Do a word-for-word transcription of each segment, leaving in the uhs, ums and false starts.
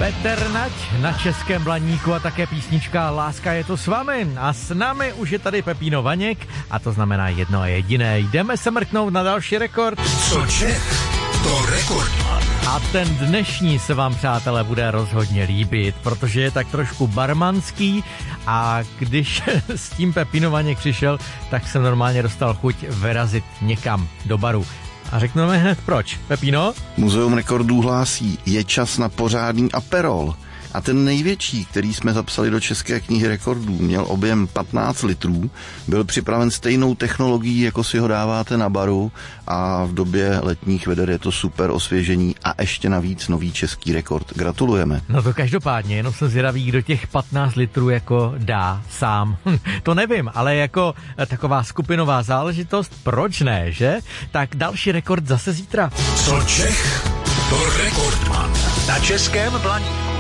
Petr Nať na Českém Blaníku a také písnička Láska je to s vámi. A s námi už je tady Pepíno Vaněk a to znamená jedno a jediné. Jdeme se mrknout na další rekord. Co Čech, to rekordman. A ten dnešní se vám, přátelé, bude rozhodně líbit, protože je tak trošku barmanský a když s tím Pepíno Vaněk přišel, tak jsem normálně dostal chuť vyrazit někam do baru. A řekneme hned proč. Pepíno? Muzeum rekordů hlásí, je čas na pořádný aperol. A ten největší, který jsme zapsali do České knihy rekordů, měl objem patnáct litrů, byl připraven stejnou technologií, jako si ho dáváte na baru a v době letních veder je to super osvěžení a ještě navíc nový český rekord. Gratulujeme. No to každopádně, jenom jsem zvědavý, kdo těch patnáct litrů jako dá sám. To nevím, ale jako taková skupinová záležitost, proč ne, že? Tak další rekord zase zítra. Co Čech, to rekordman. Na Českém Blaníku.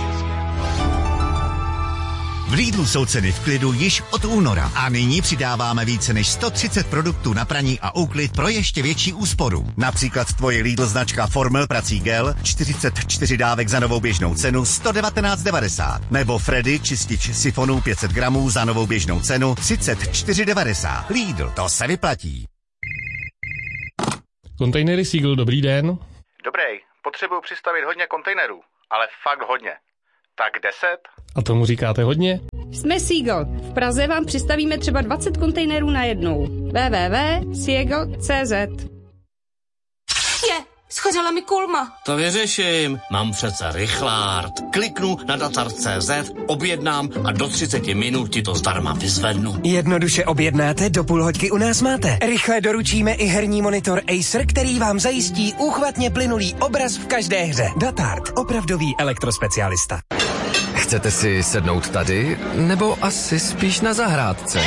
V Lidlu jsou ceny v klidu již od února a nyní přidáváme více než sto třicet produktů na praní a úklid pro ještě větší úsporu. Například tvoje Lidl značka Formel prací gel, čtyřicet čtyři dávek za novou běžnou cenu sto devatenáct devadesát. Nebo Freddy čistič sifonů pět set gramů za novou běžnou cenu třicet čtyři devadesát. Lidl, to se vyplatí. Kontejnery Seagull, dobrý den. Dobrý, potřebuju přistavit hodně kontejnerů, ale fakt hodně. Tak deset? A tomu říkáte hodně? Jsme Seagull. V Praze vám přistavíme třeba dvacet kontejnerů na jednou. w w w tečka seagull tečka c z. Je, schořela mi kulma. To vyřeším. Mám přece rychlárd. Kliknu na datar tečka cé zet, objednám a do třicet minut ti to zdarma vyzvednu. Jednoduše objednáte, do půl hoďky u nás máte. Rychle doručíme i herní monitor Acer, který vám zajistí úchvatně plynulý obraz v každé hře. Datard, opravdový elektrospecialista. Chcete si sednout tady, nebo asi spíš na zahrádce?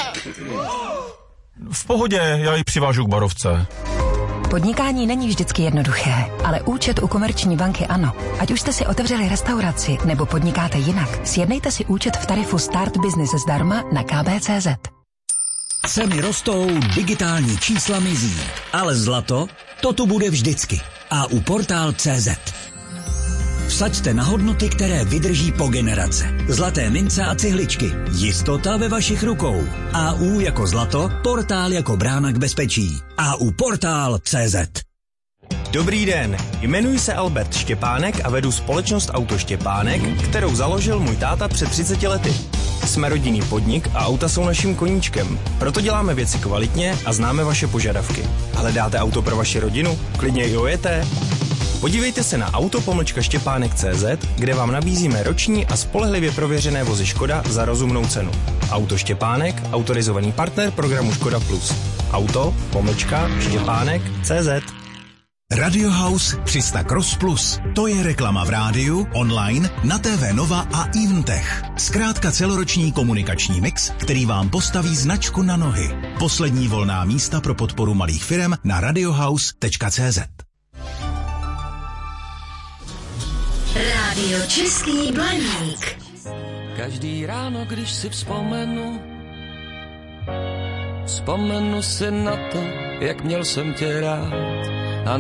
V pohodě, já ji přivážu k barovce. Podnikání není vždycky jednoduché, ale účet u Komerční banky ano. Ať už jste si otevřeli restauraci nebo podnikáte jinak, sjednejte si účet v tarifu Start Business zdarma na k b tečka cé zet. Ceny rostou, digitální čísla mizí, ale zlato, to tu bude vždycky. A u portál tečka cé zet. Vsaďte na hodnoty, které vydrží po generace. Zlaté mince a cihličky. Jistota ve vašich rukou. A U jako zlato, portál jako brána k bezpečí. A U portál tečka cé zet. Dobrý den, jmenuji se Albert Štěpánek a vedu společnost Auto Štěpánek, kterou založil můj táta před třiceti lety. Jsme rodinný podnik a auta jsou naším koníčkem. Proto děláme věci kvalitně a známe vaše požadavky. Hledáte auto pro vaši rodinu? Klidně i ojeté. Podívejte se na auto pomlčka štěpánek tečka cé zet, kde vám nabízíme roční a spolehlivě prověřené vozy Škoda za rozumnou cenu. Auto Štěpánek, autorizovaný partner programu Škoda Plus. Auto pomlčka štěpánek tečka cé zet. Radio House tři sta Cross Plus. To je reklama v rádiu, online, na T V Nova a Eventech. Zkrátka celoroční komunikační mix, který vám postaví značku na nohy. Poslední volná místa pro podporu malých firem na radiohouse tečka cé zet. Rádio Český Blaník. Každý ráno, když si vzpomenu, vzpomenu si na to, jak měl jsem tě rád.